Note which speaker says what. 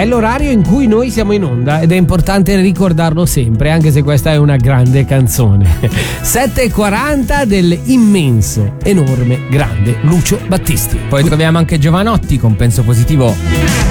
Speaker 1: l'orario in cui noi siamo in onda ed è importante ricordarlo sempre, anche se questa è una grande canzone. 7:40 dell'immenso, enorme, grande Lucio Battisti.
Speaker 2: Poi troviamo anche Giovanotti con Penso Positivo.